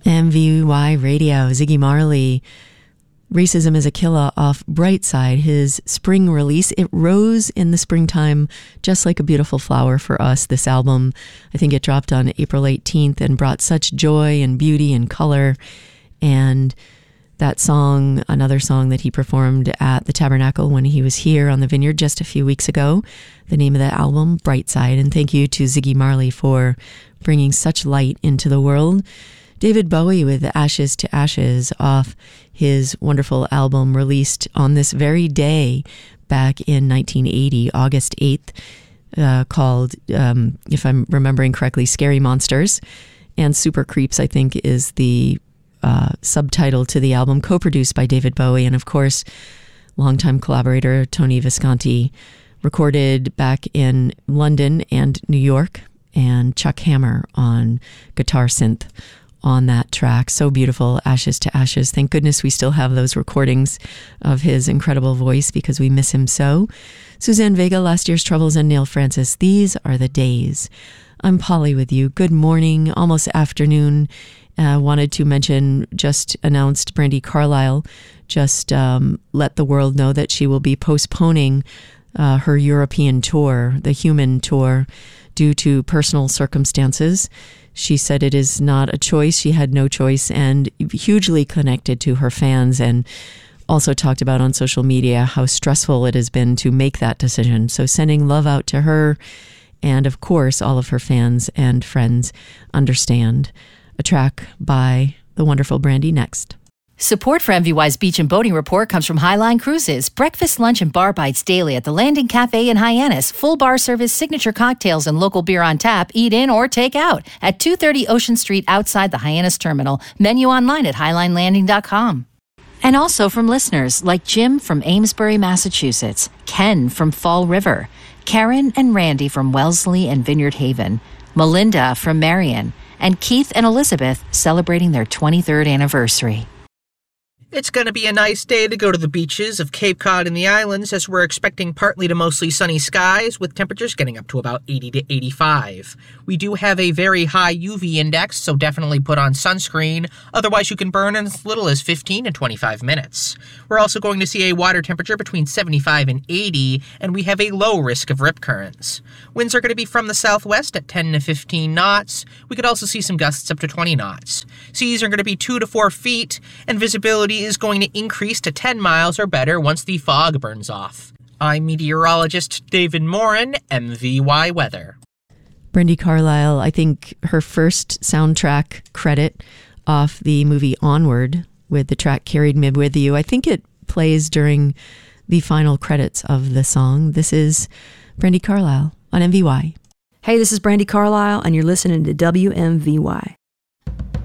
MVY Radio, Ziggy Marley, Racism is a Killer off Brightside, his spring release. It rose in the springtime just like a beautiful flower for us, this album. I think it dropped on April 18th and brought such joy and beauty and color. And that song, another song that he performed at the Tabernacle when he was here on the Vineyard just a few weeks ago. The name of the album, Brightside. And thank you to Ziggy Marley for bringing such light into the world. David Bowie with Ashes to Ashes off his wonderful album released on this very day back in 1980, August 8th, called, if I'm remembering correctly, Scary Monsters. And Super Creeps, I think, is the subtitle to the album, co-produced by David Bowie and, of course, longtime collaborator Tony Visconti, recorded back in London and New York, and Chuck Hammer on guitar synth on that track. So beautiful, Ashes to Ashes. Thank goodness we still have those recordings of his incredible voice because we miss him so. Suzanne Vega, Last Year's Troubles, and Neil Francis. These are the days. I'm Polly with you. Good morning, almost afternoon. Wanted to mention, just announced Brandi Carlile just let the world know that she will be postponing her European tour, the Human Tour, due to personal circumstances. She said it is not a choice. She had no choice, and hugely connected to her fans, and also talked about on social media how stressful it has been to make that decision. So sending love out to her, and of course all of her fans and friends understand. A track by the wonderful Brandi next. Support for MVY's Beach and Boating Report comes from Highline Cruises. Breakfast, lunch, and bar bites daily at the Landing Cafe in Hyannis. Full bar service, signature cocktails, and local beer on tap. Eat in or take out at 230 Ocean Street outside the Hyannis Terminal. Menu online at HighlineLanding.com. And also from listeners like Jim from Amesbury, Massachusetts, Ken from Fall River, Karen and Randy from Wellesley and Vineyard Haven, Melinda from Marion, and Keith and Elizabeth celebrating their 23rd anniversary. It's going to be a nice day to go to the beaches of Cape Cod and the islands, as we're expecting partly to mostly sunny skies with temperatures getting up to about 80 to 85. We do have a very high UV index, so definitely put on sunscreen. Otherwise, you can burn in as little as 15 to 25 minutes. We're also going to see a water temperature between 75 and 80, and we have a low risk of rip currents. Winds are going to be from the southwest at 10 to 15 knots. We could also see some gusts up to 20 knots. Seas are going to be 2 to 4 feet, and visibility is going to increase to 10 miles or better once the fog burns off. I'm meteorologist David Morin, MVY Weather. Brandi Carlile, I think her first soundtrack credit off the movie Onward with the track Carried Me With You. I think it plays during the final credits of the song. This is Brandi Carlile on MVY. Hey, this is Brandi Carlile, and you're listening to WMVY.